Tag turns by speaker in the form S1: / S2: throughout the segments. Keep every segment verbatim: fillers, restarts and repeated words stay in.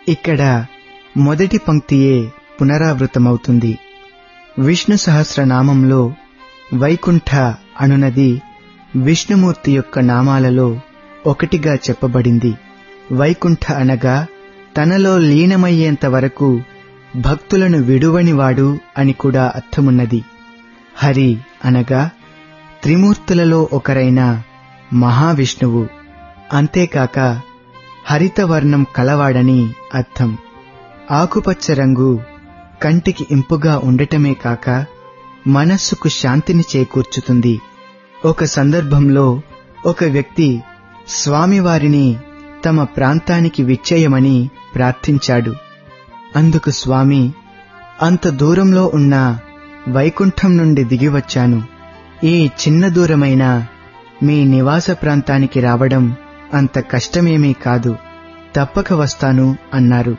S1: ఇక్కడ మొదటి పంక్తియే పునరావృతమవుతుంది. విష్ణు సహస్రనామంలో వైకుంఠ అనునది విష్ణుమూర్తి యొక్క నామాలలో ఒకటిగా చెప్పబడింది. వైకుంఠ అనగా తనలో లీనమయ్యేంత వరకు భక్తులను విడువనివాడు అని కూడా అర్థమున్నది. హరి అనగా త్రిమూర్తులలో ఒకరైన మహావిష్ణువు, అంతేకాక హరితవర్ణం కలవాడని అర్థం. ఆకుపచ్చ రంగు కంటికి ఇంపుగా ఉండటమే కాక మనస్సుకు శాంతిని చేకూర్చుతుంది. ఒక సందర్భంలో ఒక వ్యక్తి స్వామివారిని తమ ప్రాంతానికి విచ్చేయమని ప్రార్థించాడు. అందుకు స్వామి, అంత దూరంలో ఉన్న వైకుంఠం నుండి దిగివచ్చాను. ఈ చిన్న దూరమైన మీ నివాస ప్రాంతానికి రావడం అంత కష్టమేమీ కాదు, తప్పక వస్తాను అన్నారు.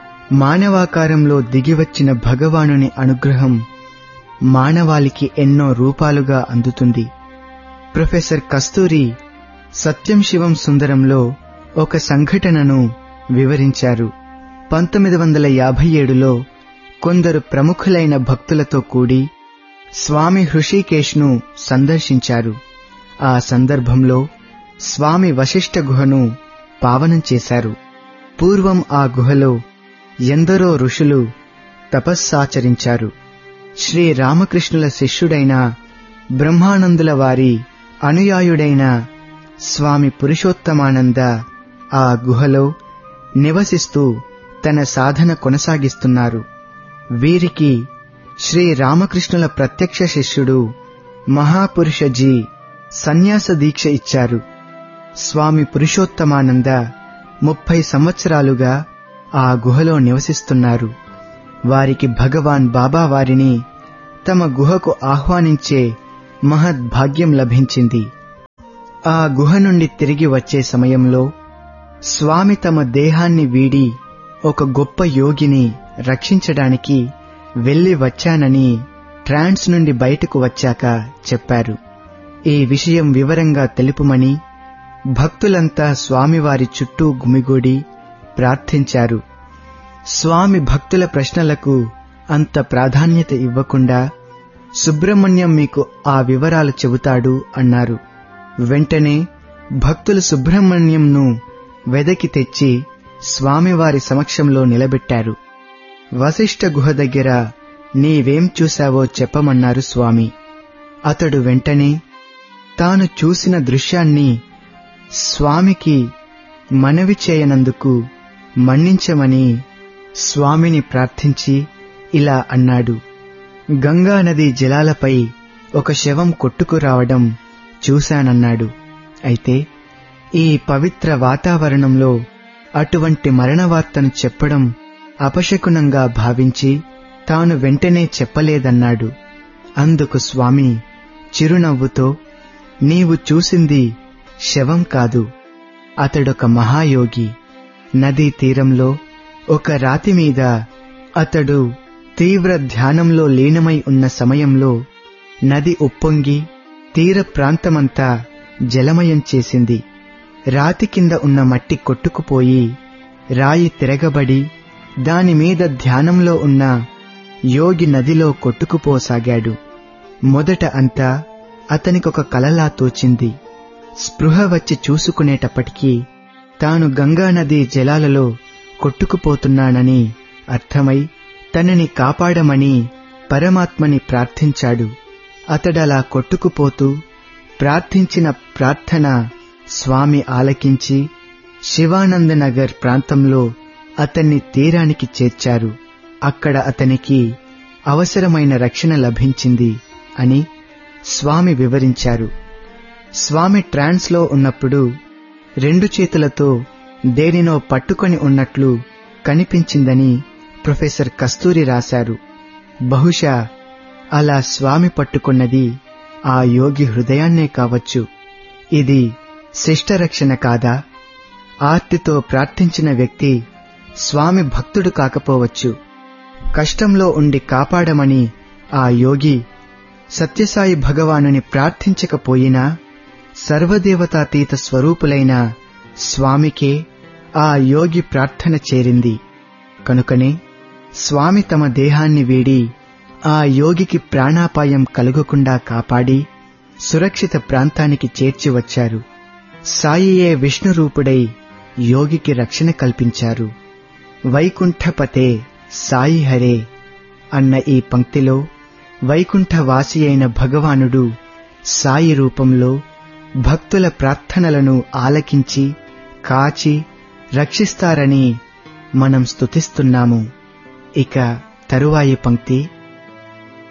S1: మానవాకారంలో దిగివచ్చిన భగవానుని అనుగ్రహం మానవాళికి ఎన్నో రూపాలుగా అందుతుంది. ప్రొఫెసర్ కస్తూరి సత్యం శివం సుందరంలో ఒక సంఘటనను వివరించారు. పంతొమ్మిది వందల యాభై ఏడులో కొందరు ప్రముఖులైన భక్తులతో కూడి స్వామి హృషికేశ్ను సందర్శించారు. ఆ సందర్భంలో స్వామి వశిష్ఠ గుహను పావనం చేశారు. పూర్వం ఆ గుహలో ఎందరో ఋషులు తపస్సాచరించారు. శ్రీ రామకృష్ణుల శిష్యుడైన బ్రహ్మానందుల వారి అనుయాయుడైన స్వామి పురుషోత్తమానంద ఆ గుహలో నివసిస్తూ తన సాధన కొనసాగిస్తున్నారు. వీరికి శ్రీ రామకృష్ణుల ప్రత్యక్ష శిష్యుడు మహాపురుషజీ సన్యాస దీక్ష ఇచ్చారు. స్వామి పురుషోత్తమానంద ముప్పై సంవత్సరాలుగా ఆ గుహలో నివసిస్తున్నారు. వారికి భగవాన్ బాబా వారిని తమ గుహకు ఆహ్వానించే మహద్భాగ్యం లభించింది. ఆ గుహ నుండి తిరిగి వచ్చే సమయంలో స్వామి తమ దేహాన్ని వీడి ఒక గొప్ప యోగిని రక్షించడానికి వెళ్లి వచ్చానని ట్రాన్స్ నుండి బయటకు వచ్చాక చెప్పారు. ఈ విషయం వివరంగా తెలుపుమని భక్తులంతా స్వామివారి చుట్టూ గుమిగూడి ప్రార్థించారు. స్వామి భక్తుల ప్రశ్నలకు అంత ప్రాధాన్యత ఇవ్వకుండా సుబ్రహ్మణ్యం మీకు ఆ వివరాలు చెబుతాడు అన్నారు. వెంటనే భక్తులు సుబ్రహ్మణ్యంను వెదకి తెచ్చి స్వామివారి సమక్షంలో నిలబెట్టారు. వశిష్ఠ గుహ దగ్గర నీవేం చూశావో చెప్పమన్నారు స్వామి. అతడు వెంటనే తాను చూసిన దృశ్యాన్ని స్వామికి మనవి చేయనందుకు మన్నించమని స్వామిని ప్రార్థించి ఇలా అన్నాడు. గంగానది జలాలపై ఒక శవం కొట్టుకురావడం చూశానన్నాడు. అయితే ఈ పవిత్ర వాతావరణంలో అటువంటి మరణ వార్తను చెప్పడం అపశకునంగా భావించి తాను వెంటనే చెప్పలేదన్నాడు. అందుకు స్వామి చిరునవ్వుతో, నీవు చూసింది శవం కాదు, అతడొక మహాయోగి. నదీ తీరంలో ఒక రాతి మీద అతడు తీవ్ర ధ్యానంలో లీనమై ఉన్న సమయంలో నది ఉప్పొంగి తీర ప్రాంతమంతా జలమయం చేసింది. రాతి కింద ఉన్న మట్టి కొట్టుకుపోయి రాయి తిరగబడి దానిమీద ధ్యానంలో ఉన్న యోగి నదిలో కొట్టుకుపోసాగాడు. మొదట అంతా అతనికొక కలలా తోచింది. స్పృహ వచ్చి చూసుకునేటప్పటికీ తాను గంగానదీ జలాలలో కొట్టుకుపోతున్నానని అర్థమై తనని కాపాడమని పరమాత్మని ప్రార్థించాడు. అతడలా కొట్టుకుపోతూ ప్రార్థించిన ప్రార్థన స్వామి ఆలకించి శివానందనగర్ ప్రాంతంలో అతన్ని తీరానికి చేర్చారు. అక్కడ అతనికి అవసరమైన రక్షణ లభించింది అని స్వామి వివరించారు. స్వామి ట్రాన్స్లో ఉన్నప్పుడు రెండు చేతులతో దేనినో పట్టుకొని ఉన్నట్లు కనిపించిందని ప్రొఫెసర్ కస్తూరి రాశారు. బహుశా అలా స్వామి పట్టుకున్నది ఆ యోగి హృదయాన్నే కావచ్చు. ఇది శిష్టరక్షణ కాదా? ఆర్తితో ప్రార్థించిన వ్యక్తి స్వామి భక్తుడు కాకపోవచ్చు. కష్టంలో ఉండి కాపాడమని ఆ యోగి సత్యసాయి భగవానుని ప్రార్థించకపోయినా సర్వదేవతాతీత స్వరూపులైన స్వామికే ఆ యోగి ప్రార్థన చేరింది. కనుకనే స్వామి తమ దేహాన్ని వీడి ఆ యోగికి ప్రాణాపాయం కలుగకుండా కాపాడి సురక్షిత ప్రాంతానికి చేర్చి వచ్చారు. సాయియే విష్ణురూపుడై యోగికి రక్షణ కల్పించారు. వైకుంఠపతే సాయి హరే అన్న ఈ పంక్తిలో వైకుంఠవాసి అయిన భగవానుడు సాయి రూపంలో భక్తుల ప్రార్థనలను ఆలకించి కాచి రక్షిస్తారని మనం స్తుతిస్తున్నాము. ఇక తరువాయి పంక్తి